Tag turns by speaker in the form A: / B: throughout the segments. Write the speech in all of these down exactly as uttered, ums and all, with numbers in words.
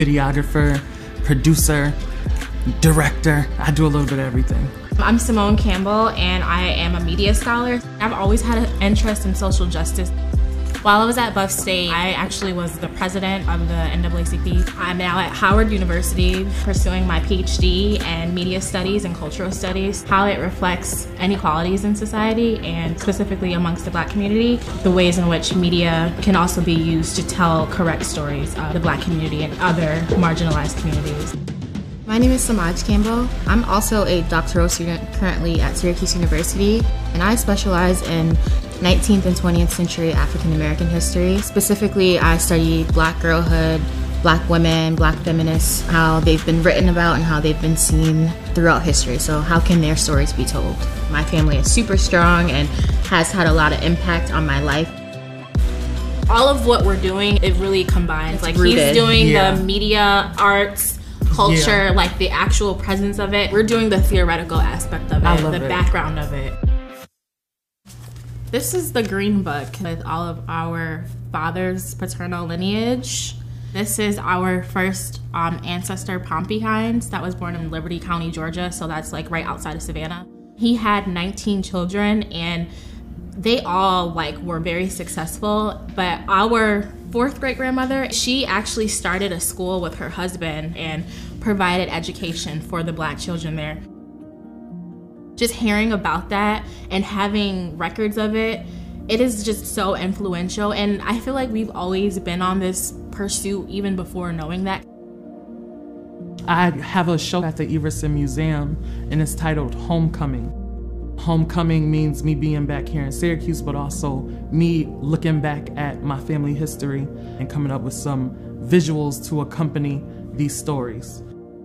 A: Videographer, producer, director. I do a little bit of everything.
B: I'm Simone Campbell, and I am a media scholar. I've always had an interest in social justice. While I was at Buff State, I actually was the president of the N double A C P. I'm now at Howard University pursuing my P H D in media studies and cultural studies, how it reflects inequalities in society and specifically amongst the Black community, the ways in which media can also be used to tell correct stories of the Black community and other marginalized communities.
C: My name is Samaj Campbell. I'm also a doctoral student currently at Syracuse University, and I specialize in nineteenth and twentieth century African American history. Specifically, I study Black girlhood, Black women, Black feminists, how they've been written about and how they've been seen throughout history. So how can their stories be told? My family is super strong and has had a lot of impact on my life.
B: All of what we're doing, it really combines.
C: It's
B: like
C: rooted.
B: He's doing
A: Yeah.
B: the media, arts, culture,
A: Yeah.
B: like the actual presence of it. We're doing the theoretical aspect of
A: I
B: it,
A: love
B: the
A: it.
B: background of it. This is the Green Book with all of our father's paternal lineage. This is our first um, ancestor, Pompey Hines, that was born in Liberty County, Georgia, so that's like right outside of Savannah. He had nineteen children, and they all like were very successful, but our fourth great grandmother, she actually started a school with her husband and provided education for the Black children there. Just hearing about that and having records of it, it is just so influential, and I feel like we've always been on this pursuit even before knowing that.
A: I have a show at the Everson Museum, and it's titled Homecoming. Homecoming means me being back here in Syracuse, but also me looking back at my family history and coming up with some visuals to accompany these stories.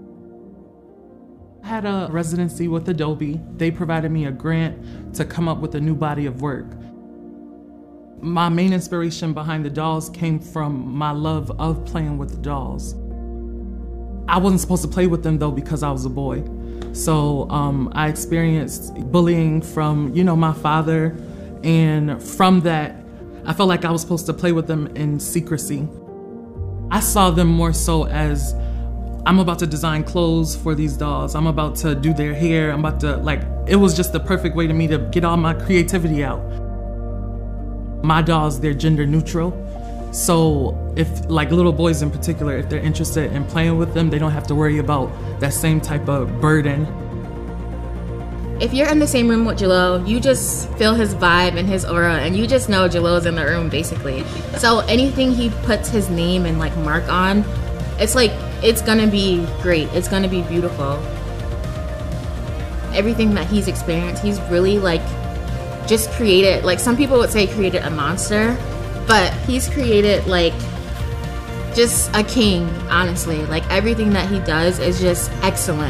A: I had a residency with Adobe. They provided me a grant to come up with a new body of work. My main inspiration behind the dolls came from my love of playing with the dolls. I wasn't supposed to play with them though because I was a boy. So um, I experienced bullying from, you know, my father, and from that, I felt like I was supposed to play with them in secrecy. I saw them more so as, I'm about to design clothes for these dolls. I'm about to do their hair. I'm about to, like, it was just the perfect way to me to get all my creativity out. My dolls, they're gender neutral. So if, like little boys in particular, if they're interested in playing with them, they don't have to worry about that same type of burden.
C: If you're in the same room with Jalil, you just feel his vibe and his aura, and you just know Jalil's in the room, basically. So anything he puts his name and like mark on, it's like, it's gonna be great. It's gonna be beautiful. Everything that he's experienced, he's really like just created, like some people would say created a monster, but he's created like just a king, honestly. Like everything that he does is just excellent.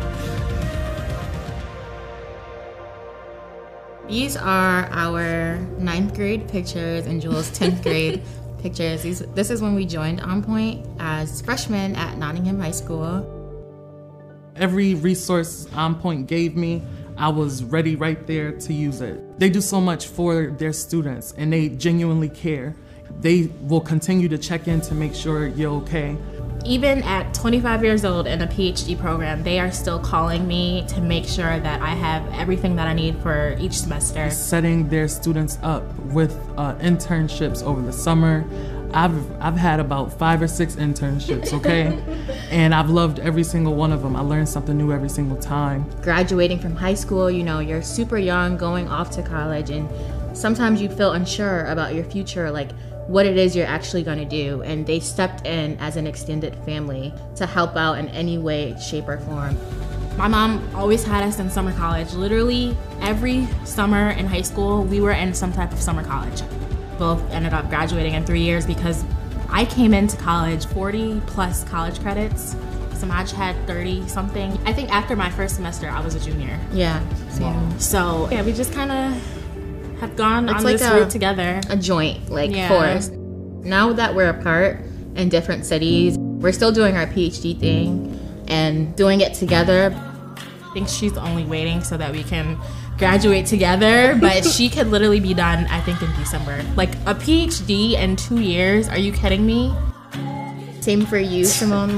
C: These are our ninth grade pictures and Jules' tenth grade pictures. These, this is when we joined On Point as freshmen at Nottingham High School.
A: Every resource On Point gave me, I was ready right there to use it. They do so much for their students, and they genuinely care. They will continue to check in to make sure you're okay.
B: Even at twenty-five years old in a P H D program, they are still calling me to make sure that I have everything that I need for each semester.
A: Setting their students up with uh, internships over the summer. I've, I've had about five or six internships, okay? And I've loved every single one of them. I learned something new every single time.
C: Graduating from high school, you know, you're super young, going off to college, and sometimes you feel unsure about your future, like what it is you're actually going to do. And they stepped in as an extended family to help out in any way, shape, or form.
B: My mom always had us in summer college. Literally every summer in high school, we were in some type of summer college. Both ended up graduating in three years because I came into college forty plus college credits. Samaj had thirty something. I think after my first semester, I was a junior.
C: Yeah, same.
A: Wow.
B: So yeah, we just kind of have gone
C: It's
B: on
C: like
B: this
C: a-
B: route together.
C: A joint, like
B: Yeah.
C: for us. Now that we're apart in different cities, we're still doing our P H D thing and doing it together.
B: I think she's only waiting so that we can graduate together, but she could literally be done, I think, in December. Like a P H D in two years, are you kidding me?
C: Same for you, Simone.